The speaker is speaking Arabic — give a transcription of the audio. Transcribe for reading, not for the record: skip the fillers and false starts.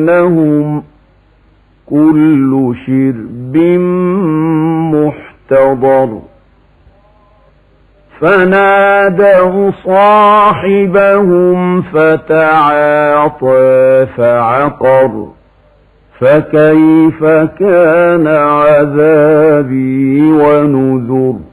إنهم كل شرب محتضر فنادوا صاحبهم فتعاطى فعقر فكيف كان عذابي ونذر